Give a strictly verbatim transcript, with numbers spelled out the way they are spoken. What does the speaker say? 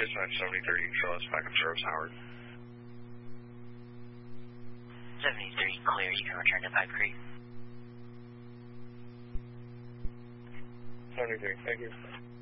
Dispatch seventy-three, show us back up service, Howard. seventy-three, clear. You can return to Pipe Creek. seventy-three, thank you.